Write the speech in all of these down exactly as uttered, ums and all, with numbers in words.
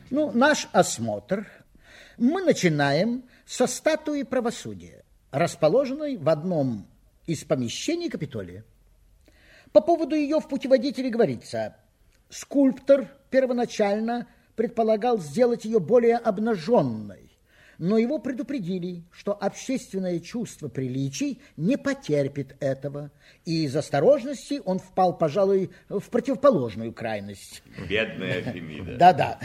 Ну, наш осмотр мы начинаем со статуи правосудия, расположенной в одном из помещений Капитолия. По поводу ее в путеводителе говорится: скульптор первоначально предполагал сделать ее более обнаженной, но его предупредили, что общественное чувство приличий не потерпит этого, и из осторожности он впал, пожалуй, в противоположную крайность. Бедная Фемида. Да-да.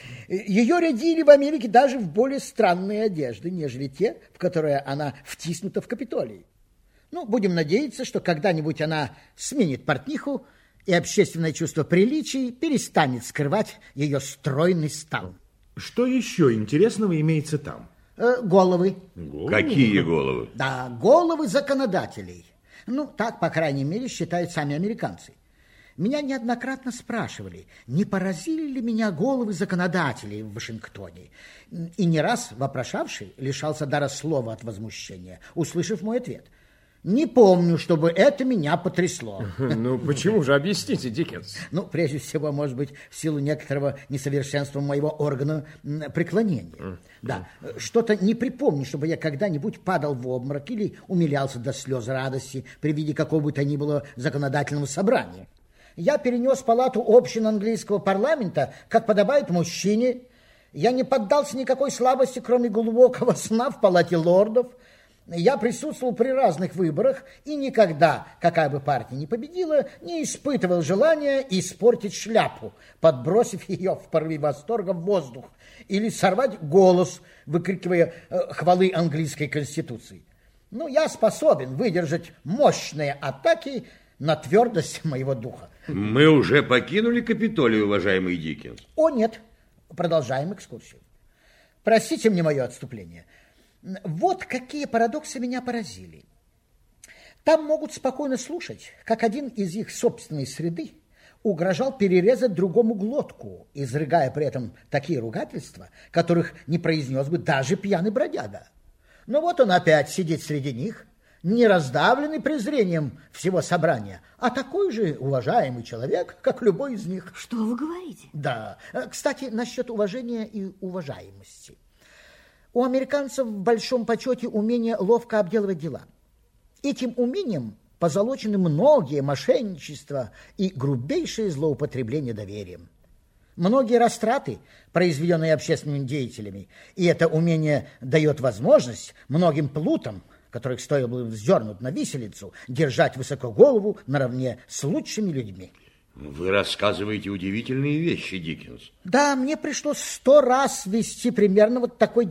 Ее рядили в Америке даже в более странные одежды, нежели те, в которые она втиснута в Капитолий. Ну, будем надеяться, что когда-нибудь она сменит портниху, и общественное чувство приличий перестанет скрывать ее стройный стан. Что еще интересного имеется там? Э, головы. Головы? Какие головы? Да, головы законодателей. Ну, так, по крайней мере, считают сами американцы. Меня неоднократно спрашивали, не поразили ли меня головы законодателей в Вашингтоне. И не раз вопрошавший лишался дара слова от возмущения, услышав мой ответ. Не помню, чтобы это меня потрясло. Ну, почему же? Объясните, Диккенс. Ну, прежде всего, может быть, в силу некоторого несовершенства моего органа преклонения. Да, что-то не припомню, чтобы я когда-нибудь падал в обморок или умилялся до слез радости при виде какого бы то ни было законодательного собрания. Я перенес палату общин английского парламента, как подобает мужчине. Я не поддался никакой слабости, кроме глубокого сна в палате лордов. Я присутствовал при разных выборах и никогда, какая бы партия ни победила, не испытывал желания испортить шляпу, подбросив ее в порыве восторга в воздух, или сорвать голос, выкрикивая э, хвалы английской конституции. Ну, я способен выдержать мощные атаки на твердость моего духа. Мы уже покинули Капитолий, уважаемый Диккенс. О, нет. Продолжаем экскурсию. Простите мне мое отступление. Вот какие парадоксы меня поразили. Там могут спокойно слушать, как один из их собственной среды угрожал перерезать другому глотку, изрыгая при этом такие ругательства, которых не произнес бы даже пьяный бродяга. Но вот он опять сидит среди них, не раздавленный презрением всего собрания, а такой же уважаемый человек, как любой из них. Что вы говорите? Да. Кстати, насчет уважения и уважаемости. У американцев в большом почете умение ловко обделывать дела. Этим умением позолочены многие мошенничества и грубейшие злоупотребления доверием. Многие растраты, произведенные общественными деятелями, и это умение дает возможность многим плутам, которых стоило бы вздернуть на виселицу, держать высоко голову наравне с лучшими людьми. Вы рассказываете удивительные вещи, Диккенс. Да, мне пришлось сто раз вести примерно вот такой